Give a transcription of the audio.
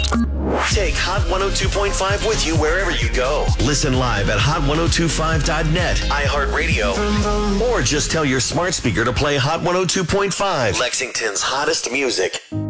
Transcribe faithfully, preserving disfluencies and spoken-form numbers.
Take Hot one oh two point five with you wherever you go. Listen live at hot ten twenty-five dot net, iHeartRadio, or just tell your smart speaker to play Hot one oh two point five, Lexington's hottest music.